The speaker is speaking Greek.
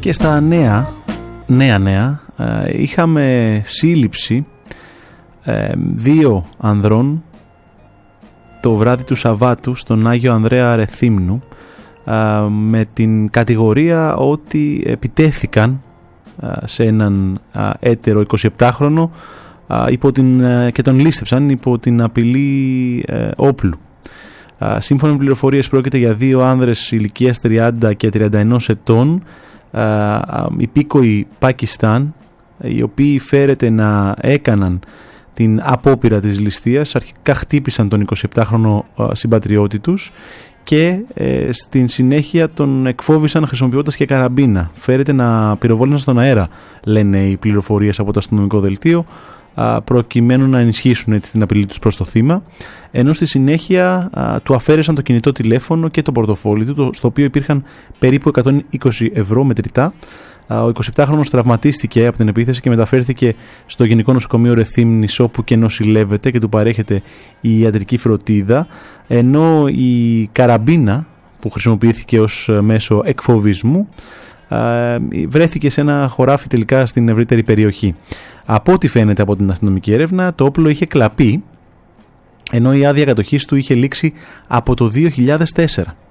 Και στα νέα είχαμε σύλληψη 2 ανδρών το βράδυ του Σαββάτου στον Άγιο Ανδρέα Ρεθύμνου, με την κατηγορία ότι επιτέθηκαν σε έναν έτερο 27χρονο και τον λίστεψαν υπό την απειλή όπλου. Σύμφωνα με πληροφορίες πρόκειται για 2 άνδρες ηλικίας 30 και 31 ετών, υπήκοοι Πακιστάν, οι οποίοι φέρεται να έκαναν την απόπειρα της ληστείας. Αρχικά χτύπησαν τον 27χρονο συμπατριώτη τους και στην συνέχεια τον εκφόβησαν χρησιμοποιώντας και καραμπίνα. Φέρεται να πυροβόλησαν στον αέρα, λένε οι πληροφορίες από το αστυνομικό δελτίο, προκειμένου να ενισχύσουν έτσι την απειλή τους προς το θύμα, ενώ στη συνέχεια του αφαίρεσαν το κινητό τηλέφωνο και το πορτοφόλι του, στο οποίο υπήρχαν περίπου 120 ευρώ μετρητά. Ο 27χρονος τραυματίστηκε από την επίθεση και μεταφέρθηκε στο Γενικό Νοσοκομείο Ρεθύμνης, όπου και νοσηλεύεται και του παρέχεται η ιατρική φροντίδα, ενώ η καραμπίνα που χρησιμοποιήθηκε ως μέσο εκφοβισμού βρέθηκε σε ένα χωράφι τελικά στην ευρύτερη περιοχή. Από ό,τι φαίνεται από την αστυνομική έρευνα, το όπλο είχε κλαπεί, ενώ η άδεια κατοχής του είχε λήξει από το 2004.